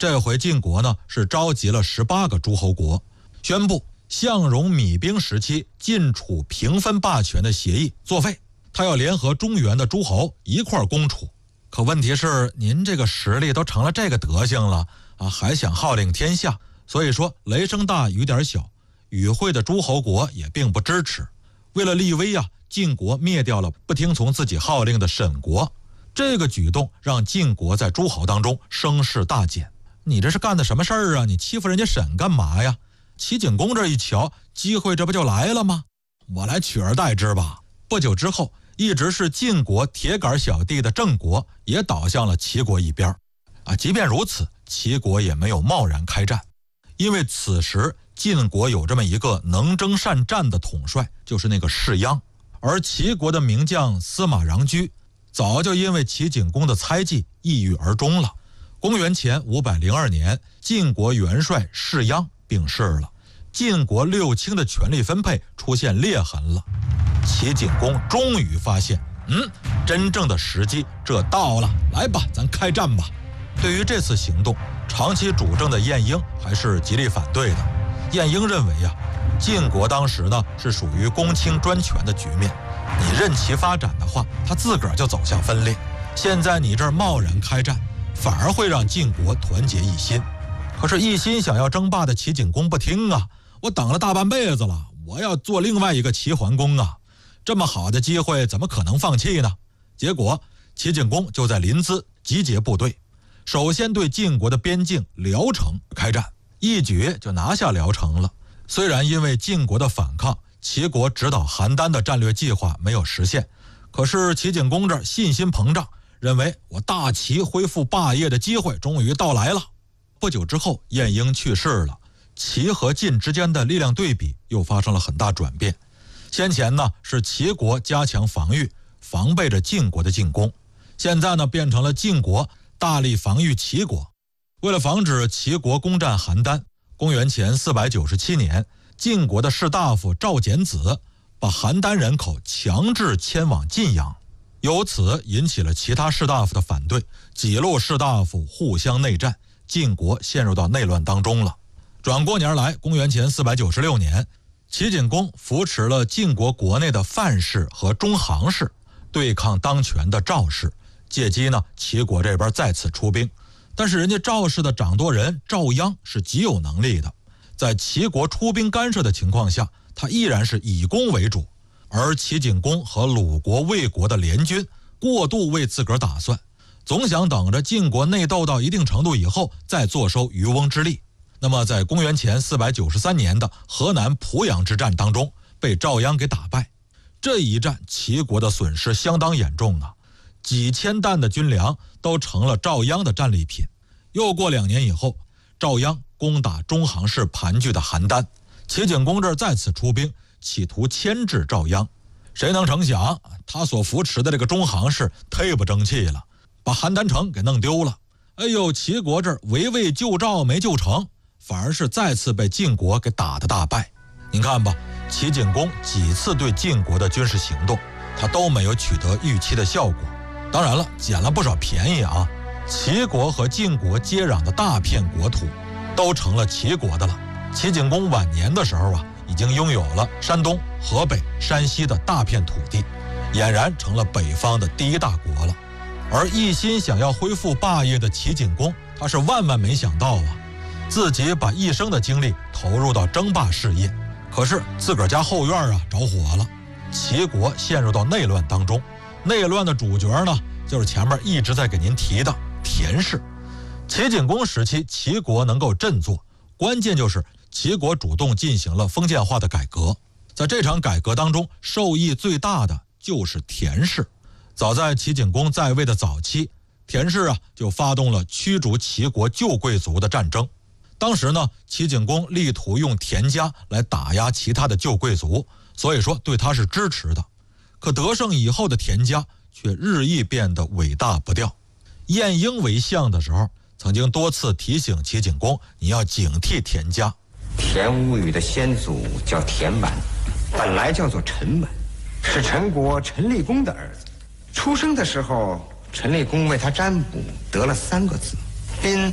这回晋国呢是召集了18个诸侯国，宣布项荣米兵时期晋楚平分霸权的协议作废，他要联合中原的诸侯一块攻楚。可问题是您这个实力都成了这个德行了啊，还想号令天下？所以说雷声大雨点小，与会的诸侯国也并不支持。为了立威啊，晋国灭掉了不听从自己号令的沈国。这个举动让晋国在诸侯当中声势大减。你这是干的什么事儿啊？你欺负人家沈干嘛呀？齐景公这一瞧，机会这不就来了吗？我来取而代之吧。不久之后，一直是晋国铁杆小弟的郑国也倒向了齐国一边。即便如此，齐国也没有贸然开战，因为此时晋国有这么一个能征善战的统帅，就是那个士鞅。而齐国的名将司马穰苴早就因为齐景公的猜忌抑郁而终了。公元前502年，晋国元帅士鞅病逝了，晋国六卿的权力分配出现裂痕了。齐景公终于发现，真正的时机这到了，来吧，咱开战吧。对于这次行动，长期主政的晏婴还是极力反对的。晏婴认为晋国当时呢是属于公卿专权的局面，你任其发展的话，他自个儿就走向分裂。现在你这儿贸然开战，反而会让晋国团结一心。可是一心想要争霸的齐景公不听啊，我等了大半辈子了，我要做另外一个齐桓公啊，这么好的机会怎么可能放弃呢？结果齐景公就在临淄集结部队，首先对晋国的边境聊城开战，一举就拿下聊城了。虽然因为晋国的反抗，齐国直捣邯郸的战略计划没有实现，可是齐景公这儿信心膨胀，认为我大齐恢复霸业的机会终于到来了。不久之后，晏婴去世了，齐和晋之间的力量对比又发生了很大转变。先前呢是齐国加强防御，防备着晋国的进攻，现在呢变成了晋国大力防御齐国。为了防止齐国攻占邯郸，公元前497年，晋国的士大夫赵简子把邯郸人口强制迁往晋阳，由此引起了其他士大夫的反对，几路士大夫互相内战，晋国陷入到内乱当中了。转过年来，公元前496年，齐景公扶持了晋国国内的范氏和中行氏，对抗当权的赵氏，借机呢齐国这边再次出兵。但是人家赵氏的掌舵人赵鞅是极有能力的，在齐国出兵干涉的情况下，他依然是以攻为主。而齐景公和鲁国、魏国的联军过度为自个儿打算，总想等着晋国内斗到一定程度以后再坐收渔翁之利。那么在公元前493年的河南濮阳之战当中，被赵鞅给打败。这一战齐国的损失相当严重啊，几千担的军粮都成了赵鞅的战利品。又过2年以后，赵鞅攻打中行氏盘踞的邯郸，齐景公这儿再次出兵，企图牵制赵鞅。谁能成想，他所扶持的这个中行氏忒不争气了，把邯郸城给弄丢了。齐国这儿围魏救赵没救成，反而是再次被晋国给打得大败。您看吧，齐景公几次对晋国的军事行动，他都没有取得预期的效果。当然了，捡了不少便宜啊。齐国和晋国接壤的大片国土都成了齐国的了。齐景公晚年的时候已经拥有了山东、河北、山西的大片土地，俨然成了北方的第一大国了。而一心想要恢复霸业的齐景公，他是万万没想到自己把一生的精力投入到争霸事业，可是自个儿家后院着火了，齐国陷入到内乱当中。内乱的主角呢，就是前面一直在给您提的田氏。齐景公时期，齐国能够振作，关键就是齐国主动进行了封建化的改革。在这场改革当中，受益最大的就是田氏。早在齐景公在位的早期，田氏就发动了驱逐齐国旧贵族的战争。当时呢，齐景公力图用田家来打压其他的旧贵族，所以说对他是支持的。可得胜以后的田家却日益变得伟大不掉。晏婴为相的时候，曾经多次提醒齐景公，你要警惕田家。 田无语的先祖叫田满，本来叫做陈满，是陈国陈立公的儿子。出生的时候，陈立公为他占卜得了3个字：宾